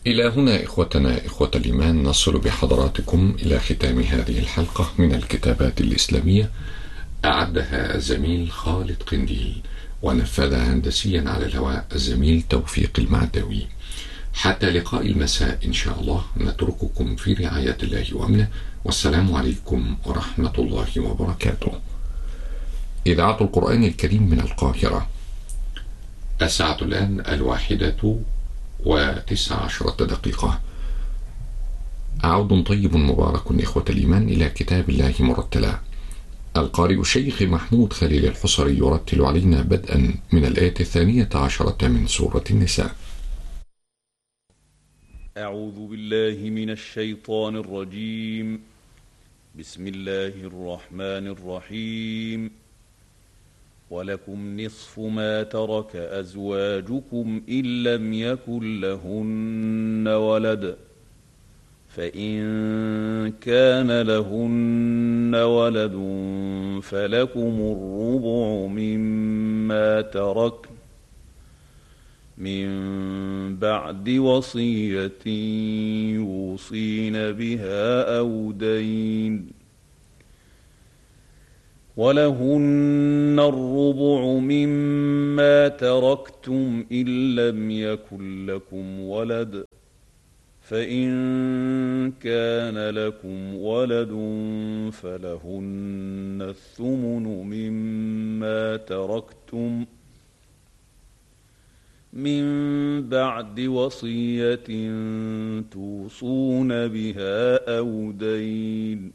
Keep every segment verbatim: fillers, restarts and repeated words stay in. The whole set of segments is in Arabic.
إلى هنا إخوتنا إخوة الإيمان نصل بحضراتكم إلى ختام هذه الحلقة من الكتابات الإسلامية، أعدها الزميل خالد قنديل ونفذها هندسيا على الهواء الزميل توفيق المعداوي. حتى لقاء المساء إن شاء الله نترككم في رعاية الله وأمنه، والسلام عليكم ورحمة الله وبركاته. إذاعة القرآن الكريم من القاهرة. الساعة الآن الواحدة وتسع عشرة دقيقة. عود طيب مبارك إخوة الإيمان إلى كتاب الله مرتلا. القارئ الشيخ محمود خليل الحصري يرتل علينا بدءا من الآية الثانية عشرة من سورة النساء. أعوذ بالله من الشيطان الرجيم. بسم الله الرحمن الرحيم. ولكم نصف ما ترك أزواجكم إن لم يكن لهن ولد، فإن كان لهن ولد فلكم الربع مما تركن من بعد وصية يوصين بها أو دين، ولهن الربع مما تركتم إن لم يكن لكم ولد، فإن كان لكم ولد فلهن الثمن مما تركتم من بعد وصية توصون بها أو دين،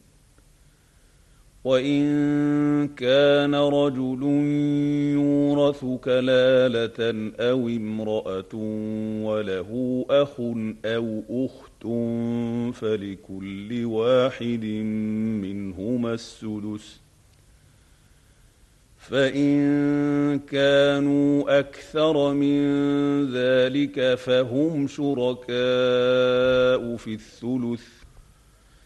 وإن كان رجل يورث كلالة أو امرأة وله أخ أو أخت فلكل واحد منهما السدس، فإن كانوا أكثر من ذلك فهم شركاء في الثلث،